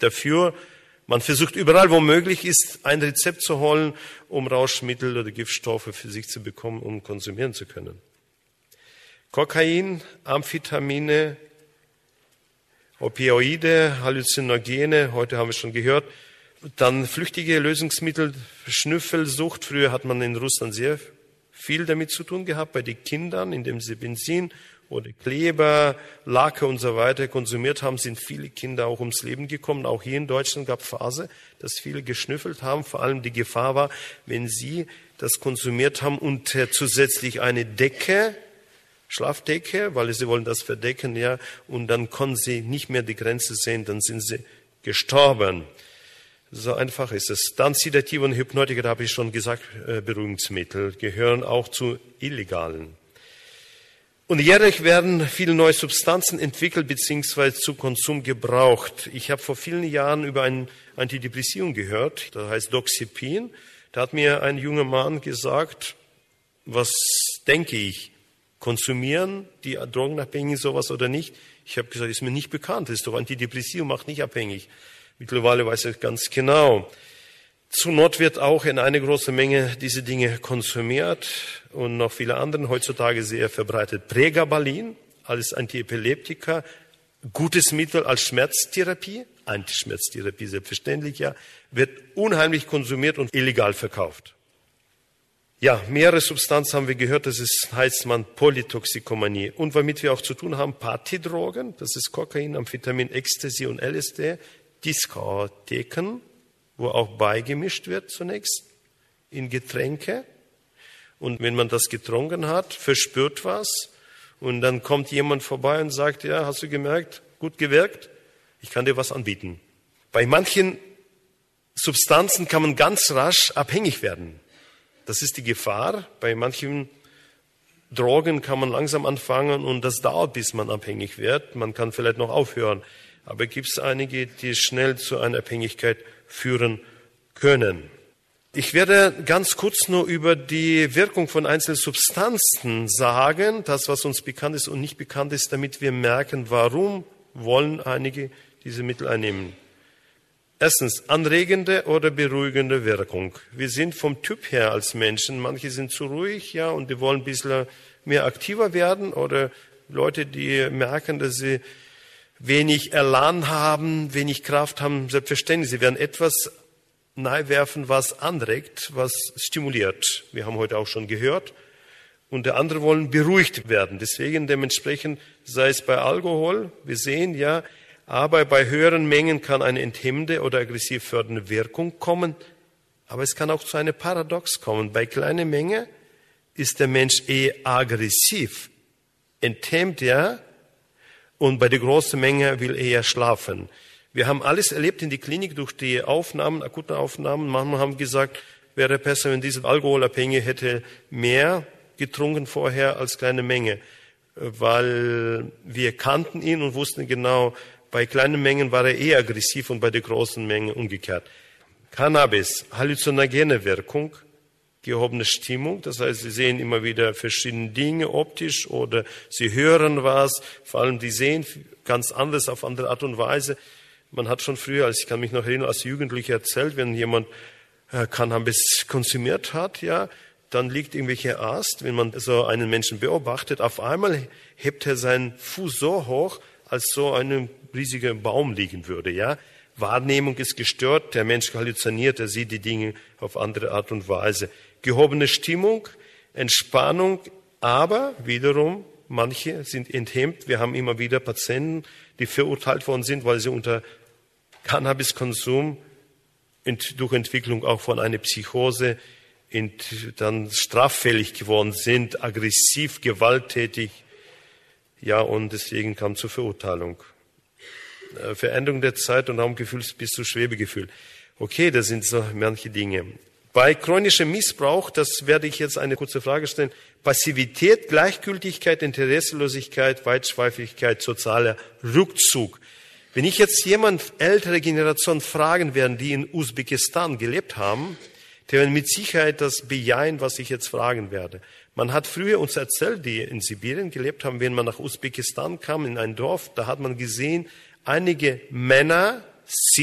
dafür. Man versucht überall, wo möglich ist, ein Rezept zu holen, um Rauschmittel oder Giftstoffe für sich zu bekommen, um konsumieren zu können. Kokain, Amphetamine, Opioide, Halluzinogene, heute haben wir schon gehört. Dann flüchtige Lösungsmittel, Schnüffelsucht. Früher hat man in Russland sehr viel damit zu tun gehabt, bei den Kindern, indem sie Benzin oder Kleber, Lacke und so weiter konsumiert haben, sind viele Kinder auch ums Leben gekommen. Auch hier in Deutschland gab es Phase, dass viele geschnüffelt haben. Vor allem die Gefahr war, wenn sie das konsumiert haben und zusätzlich eine Decke, Schlafdecke, weil sie wollen das verdecken, ja, und dann konnten sie nicht mehr die Grenze sehen, dann sind sie gestorben. So einfach ist es. Dann Sedative und Hypnotika, da habe ich schon gesagt, Beruhigungsmittel gehören auch zu illegalen. Und jährlich werden viele neue Substanzen entwickelt bzw. zu Konsum gebraucht. Ich habe vor vielen Jahren über ein Antidepressivum gehört, das heißt Doxepin. Da hat mir ein junger Mann gesagt, was denke ich, konsumieren die Drogenabhängigen sowas oder nicht? Ich habe gesagt, ist mir nicht bekannt, das ist doch Antidepressivum, macht nicht abhängig. Mittlerweile weiß ich ganz genau. Zur Not wird auch in eine große Menge diese Dinge konsumiert und noch viele andere, heutzutage sehr verbreitet. Pregabalin als Antiepileptika, gutes Mittel als Schmerztherapie, Antischmerztherapie selbstverständlich, ja, wird unheimlich konsumiert und illegal verkauft. Ja, mehrere Substanzen haben wir gehört, heißt man Polytoxikomanie. Und womit wir auch zu tun haben, Partydrogen, das ist Kokain, Amphetamin, Ecstasy und LSD, Diskotheken, wo auch beigemischt wird zunächst in Getränke. Und wenn man das getrunken hat, verspürt was. Und dann kommt jemand vorbei und sagt, ja, hast du gemerkt, gut gewirkt, ich kann dir was anbieten. Bei manchen Substanzen kann man ganz rasch abhängig werden. Das ist die Gefahr. Bei manchen Drogen kann man langsam anfangen und das dauert, bis man abhängig wird. Man kann vielleicht noch aufhören. Aber gibt es einige, die schnell zu einer Abhängigkeit führen können. Ich werde ganz kurz nur über die Wirkung von einzelnen Substanzen sagen, das, was uns bekannt ist und nicht bekannt ist, damit wir merken, warum wollen einige diese Mittel einnehmen. Erstens, anregende oder beruhigende Wirkung. Wir sind vom Typ her als Menschen, manche sind zu ruhig, ja, und die wollen ein bisschen mehr aktiver werden, oder Leute, die merken, dass sie wenig Elan haben, wenig Kraft haben, selbstverständlich. Sie werden etwas nahwerfen, was anregt, was stimuliert. Wir haben heute auch schon gehört. Und der andere wollen beruhigt werden. Deswegen dementsprechend, sei es bei Alkohol, wir sehen ja, aber bei höheren Mengen kann eine enthemmende oder aggressiv fördernde Wirkung kommen. Aber es kann auch zu einer Paradox kommen. Bei kleiner Menge ist der Mensch eher aggressiv, enthemmt ja, und bei der großen Menge will er schlafen. Wir haben alles erlebt in die Klinik durch die Aufnahmen, akuten Aufnahmen. Manchmal haben gesagt, wäre besser, wenn dieser Alkoholabhängige hätte mehr getrunken vorher als kleine Menge. Weil wir kannten ihn und wussten genau, bei kleinen Mengen war er eher aggressiv und bei der großen Menge umgekehrt. Cannabis, halluzinogene Wirkung, gehobene Stimmung, das heißt, Sie sehen immer wieder verschiedene Dinge optisch oder Sie hören was, vor allem die sehen ganz anders auf andere Art und Weise. Man hat schon früher, ich kann mich noch erinnern, als Jugendlicher erzählt, wenn jemand Cannabis konsumiert hat, ja, dann liegt irgendwelcher Ast, wenn man so einen Menschen beobachtet, auf einmal hebt er seinen Fuß so hoch, als so ein riesiger Baum liegen würde, ja. Wahrnehmung ist gestört, der Mensch halluziniert, er sieht die Dinge auf andere Art und Weise. Gehobene Stimmung, Entspannung, aber wiederum, manche sind enthemmt. Wir haben immer wieder Patienten, die verurteilt worden sind, weil sie unter Cannabiskonsum durch Entwicklung auch von einer Psychose dann straffällig geworden sind, aggressiv, gewalttätig. Ja, und deswegen kam zur Verurteilung. Veränderung der Zeit und Raumgefühl bis zu Schwebegefühl. Okay, das sind so manche Dinge. Bei chronischem Missbrauch, das werde ich jetzt eine kurze Frage stellen, Passivität, Gleichgültigkeit, Interesselosigkeit, Weitschweifigkeit, sozialer Rückzug. Wenn ich jetzt jemand ältere Generation fragen werde, die in Usbekistan gelebt haben, der wird mit Sicherheit das bejahen, was ich jetzt fragen werde. Man hat früher uns erzählt, die in Sibirien gelebt haben, wenn man nach Usbekistan kam, in ein Dorf, da hat man gesehen, einige Männer